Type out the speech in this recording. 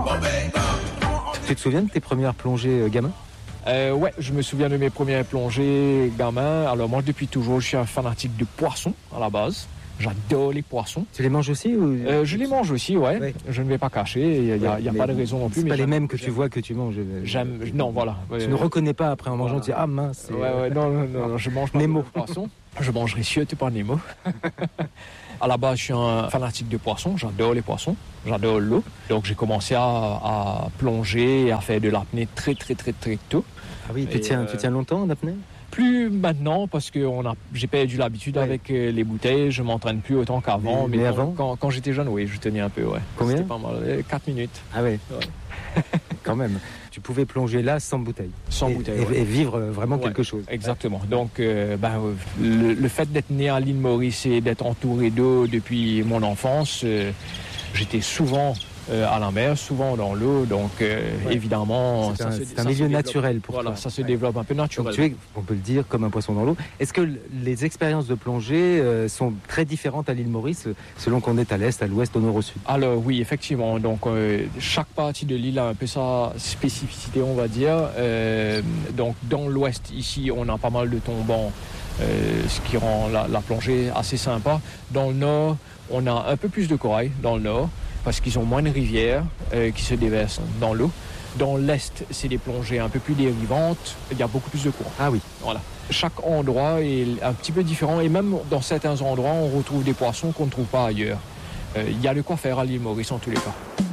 Tu te souviens de tes premières plongées gamin? Ouais, je me souviens de mes premières plongées gamin. Alors moi, depuis toujours, je suis un fanatique de poissons à la base. J'adore les poissons. Tu les manges aussi ou... Je les mange aussi, ouais. Je ne vais pas cacher, il n'y a pas de raison non plus. C'est pas les mêmes que tu vois que tu manges. Non, voilà. Tu ne reconnais pas après en mangeant, tu dis ah mince. Non, je mange pas Nemo. de poissons. Je mangerai surtout pas Nemo. À la base, je suis un fanatique de poissons. J'adore les poissons. J'adore l'eau. Donc, j'ai commencé à plonger, à faire de l'apnée très tôt. Ah oui, tu tiens longtemps en apnée? Plus maintenant parce que j'ai perdu l'habitude avec les bouteilles. Je m'entraîne plus autant qu'avant. Mais avant, quand j'étais jeune, oui, je tenais un peu. Ouais. Combien? C'était pas mal. 4 minutes. Ah ouais. Quand même. Tu pouvais plonger là sans bouteille. Et vivre vraiment quelque chose. Exactement. Donc, le fait d'être né à l'île Maurice et d'être entouré d'eau depuis mon enfance, j'étais souvent à la mer, souvent dans l'eau. Donc, évidemment, c'est un milieu naturel pour toi. Voilà, ça se développe un peu naturellement. Donc, tu es, on peut le dire, comme un poisson dans l'eau. Est-ce que les expériences de plongée sont très différentes à l'île Maurice selon qu'on est à l'est, à l'ouest, au nord, au sud? Alors oui, effectivement. Donc chaque partie de l'île a un peu sa spécificité, on va dire. Donc dans l'ouest, ici, on a pas mal de tombants, ce qui rend la plongée assez sympa. Dans le nord, on a un peu plus de corail dans le nord, parce qu'ils ont moins de rivières qui se déversent dans l'eau. Dans l'est, c'est des plongées un peu plus dérivantes, il y a beaucoup plus de courant. Ah oui. Voilà. Chaque endroit est un petit peu différent et même dans certains endroits, on retrouve des poissons qu'on ne trouve pas ailleurs. Il y a de quoi faire à l'île Maurice en tous les cas.